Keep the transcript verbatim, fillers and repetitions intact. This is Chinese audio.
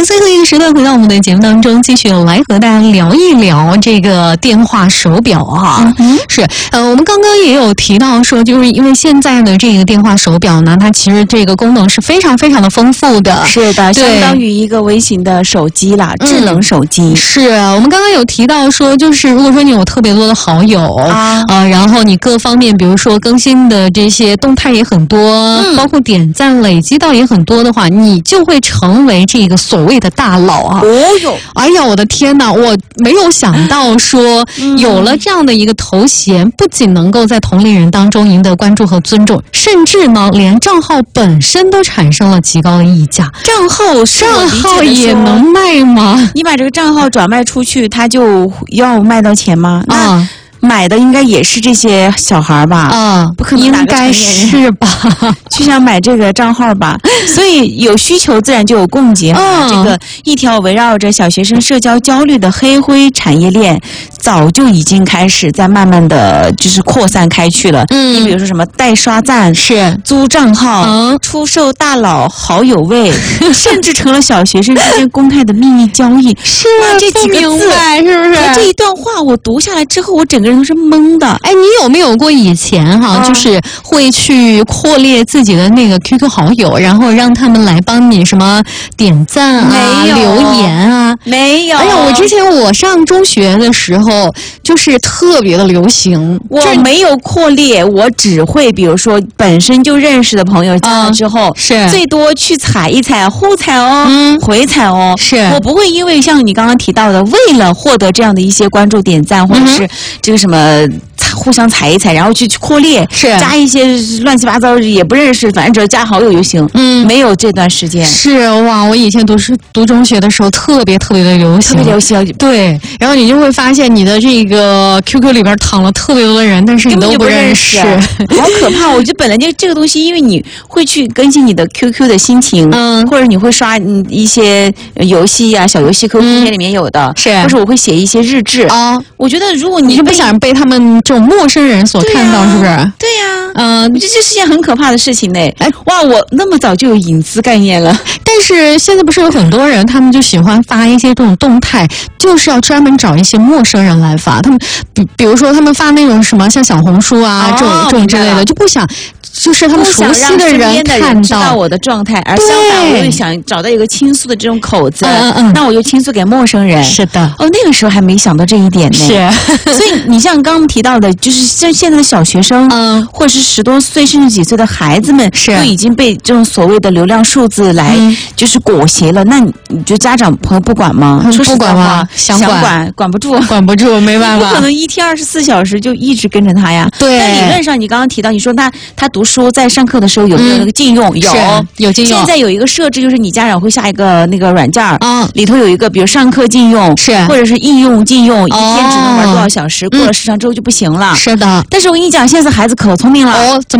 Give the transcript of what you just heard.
的，最后一个时段回到我们的节目当中，继续来和大家聊一聊这个电话手表啊。嗯、是，呃，我们刚刚也有提到说，就是因为现在的这个电话手表呢，它其实这个功能是非常非常的丰富的。 是的，相当于一个微型的手机啦，智能手机。 嗯、是，我们刚刚有提到说，就是如果说你有特别多的好友啊、呃，然后你各方面，比如说更新的这些动态也很多，嗯、包括点赞累积到也很多的话，你就会成为这个所谓的大佬啊！ 哦哟， 哎呀，我的天哪！我没有想到说，有了这样的一个头衔，不仅能够在同龄人当中赢得关注和尊重，甚至呢，连账号本身都产生了极高的溢价。 账号账号也能卖吗？ 你把这个账号转卖出去，他就要卖到钱吗？ 啊。 买的应该也是这些小孩吧？ 啊， 不可能应该是吧？ 就想买这个账号吧，所以有需求自然就有供给。嗯，这个一条围绕着小学生社交焦虑的黑灰产业链，早就已经开始在慢慢的就是扩散开去了。嗯，你比如说什么代刷赞、 是租账号、 嗯、 出售大佬好友位，甚至成了小学生之间公开的秘密交易。 是啊，这几个字是不是？ 这一段话我读下来之后，我整个人都是懵的。 哎，你有没有过以前哈、啊，就是会去扩列自己的那个 Q Q 好友，然后让他们来帮你什么点赞啊、留言啊？ 没有。 哎呀，我之前我上中学的时候，就是特别的流行。 我没有扩列，我只会比如说本身就认识的朋友加了之后， 嗯、是最多去踩一踩、互踩哦、嗯、回踩哦。 是我不会因为像你刚刚提到的，为了获得这样的一些关注、点赞，或者是这个什么。互相踩一踩，然后去去扩列， 是加一些乱七八糟也不认识，反正只要加好友就行。嗯，没有这段时间。 是哇，我以前读书读中学的时候，特别特别的流行， 特别流行。 对，然后你就会发现你的这个 Q Q 里边躺了特别多的人，但是你都不认识， 好可怕！我觉得本来就这个东西，因为你会去更新你的 Q Q 的心情，嗯，或者你会刷一些游戏啊、小游戏 Q Q 空间里面有的， 是， 或者我会写一些日志啊。 我觉得如果你是不想被他们这种陌生人所看到，是不是？ 对呀， 嗯， 这这是件很可怕的事情呢。哎，哇，我那么早就有隐私概念了。 但是现在不是有很多人，他们就喜欢发一些这种动态，就是要专门找一些陌生人来发。他们比比如说他们发那种什么像小红书啊、哦、这种这种之类的，就不想。就是他们熟悉的人看到知道我的状态，而相反，我又想找到一个倾诉的这种口子，嗯嗯，那我就倾诉给陌生人。 是的， 哦，那个时候还没想到这一点呢。 是， 所以你像刚刚提到的，就是像现在的小学生，嗯，或者是十多岁甚至几岁的孩子们， 是都已经被这种所谓的流量数字来就是裹挟了。嗯、那你你觉得家长朋友不管吗？ 嗯、 说不管吗？ 想管管管不住， 管不住，没办法。 不可能一天二十四小时就一直跟着他呀。 对。 但理论上，你刚刚提到，你说他他读书在上课的时候有没有那个禁用？ 嗯、 有， 有禁用。 现在有一个设置，就是你家长会下一个那个软件儿，嗯，里头有一个，比如上课禁用， 是， 或者是应用禁用，一天只能玩多少小时，哦、过了时长之后就不行了。 是的。 但是我跟你讲，现在孩子可聪明了。 哦，怎么